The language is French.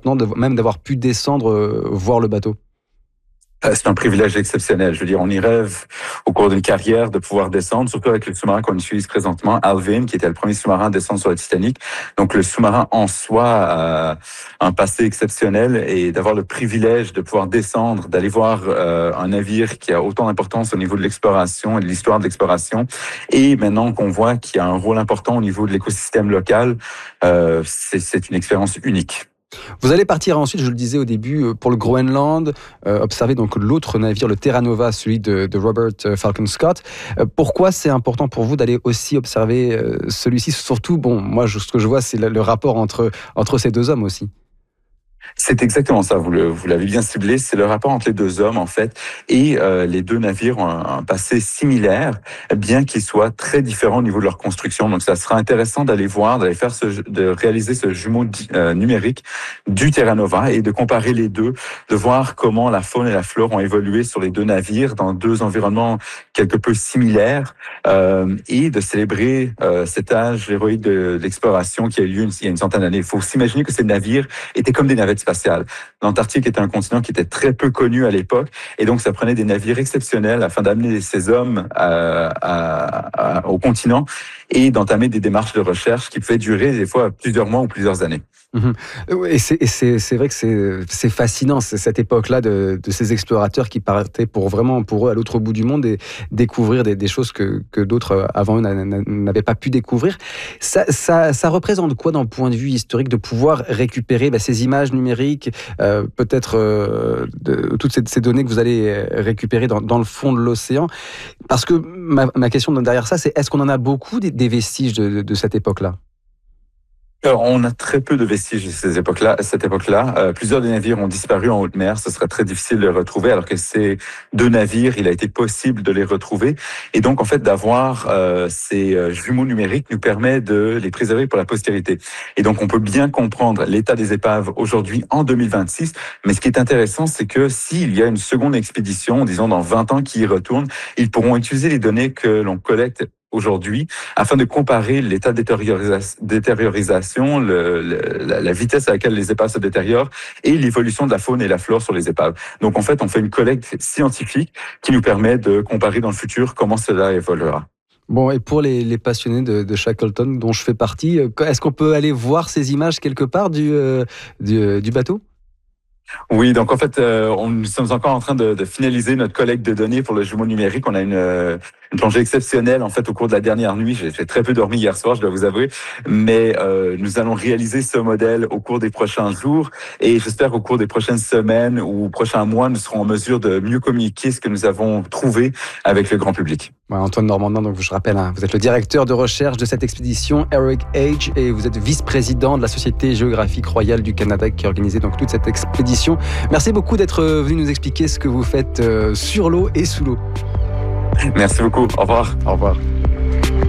maintenant, même d'avoir pu descendre, voir le bateau? C'est un privilège exceptionnel. Je veux dire, on y rêve au cours d'une carrière de pouvoir descendre, surtout avec le sous-marin qu'on utilise présentement, Alvin, qui était le premier sous-marin à descendre sur le Titanic. Donc, le sous-marin en soi a un passé exceptionnel et d'avoir le privilège de pouvoir descendre, d'aller voir un navire qui a autant d'importance au niveau de l'exploration et de l'histoire de l'exploration. Et maintenant qu'on voit qu'il y a un rôle important au niveau de l'écosystème local, c'est une expérience unique. Vous allez partir ensuite, je le disais au début, pour le Groenland, observer donc l'autre navire, le Terra Nova, celui de Robert Falcon Scott. Pourquoi c'est important pour vous d'aller aussi observer celui-ci? Surtout, bon, moi, ce que je vois, c'est le rapport entre ces deux hommes aussi. C'est exactement ça, vous l'avez bien ciblé, c'est le rapport entre les deux hommes en fait, et les deux navires ont un passé similaire, bien qu'ils soient très différents au niveau de leur construction. Donc ça sera intéressant d'aller voir, de réaliser ce jumeau numérique du Terra Nova et de comparer les deux, de voir comment la faune et la flore ont évolué sur les deux navires dans deux environnements quelque peu similaires, et de célébrer cet âge héroïque de l'exploration qui a eu lieu il y a une centaine d'années. Il faut s'imaginer que ces navires étaient comme des navettes spatiales. L'Antarctique était un continent qui était très peu connu à l'époque, et donc ça prenait des navires exceptionnels afin d'amener ces hommes au continent et d'entamer des démarches de recherche qui pouvaient durer des fois plusieurs mois ou plusieurs années. Mmh. Et c'est vrai que c'est fascinant, c'est cette époque-là de ces explorateurs qui partaient pour eux, à l'autre bout du monde et découvrir des choses que d'autres avant eux n'avaient pas pu découvrir. Ça représente quoi d'un point de vue historique de pouvoir récupérer ces images numériques, peut-être toutes ces données que vous allez récupérer dans le fond de l'océan? Parce que ma question derrière ça, c'est est-ce qu'on en a beaucoup des vestiges de cette époque-là? On a très peu de vestiges de cette époque-là. Plusieurs des navires ont disparu en haute mer. Ce serait très difficile de les retrouver, alors que ces deux navires, il a été possible de les retrouver. Et donc, en fait, d'avoir ces jumeaux numériques nous permet de les préserver pour la postérité. Et donc, on peut bien comprendre l'état des épaves aujourd'hui en 2026. Mais ce qui est intéressant, c'est que s'il y a une seconde expédition, disons dans 20 ans, qui y retourne, ils pourront utiliser les données que l'on collecte aujourd'hui, afin de comparer l'état de détériorisation, la vitesse à laquelle les épaves se détériorent et l'évolution de la faune et la flore sur les épaves. Donc en fait, on fait une collecte scientifique qui nous permet de comparer dans le futur comment cela évoluera. Bon, et pour les passionnés de Shackleton, dont je fais partie, est-ce qu'on peut aller voir ces images quelque part du bateau? Oui, donc en fait, nous sommes encore en train de finaliser notre collecte de données pour le jumeau numérique. On a une plongée exceptionnelle en fait au cours de la dernière nuit. J'ai très peu dormi hier soir, je dois vous avouer, mais nous allons réaliser ce modèle au cours des prochains jours et j'espère qu'au cours des prochaines semaines ou prochains mois, nous serons en mesure de mieux communiquer ce que nous avons trouvé avec le grand public. Ouais, Antoine Normandin, donc je rappelle, vous êtes le directeur de recherche de cette expédition Eric Age et vous êtes vice-président de la Société géographique royale du Canada qui a organisé donc toute cette expédition. Merci beaucoup d'être venu nous expliquer ce que vous faites sur l'eau et sous l'eau. Merci beaucoup. Au revoir. Au revoir.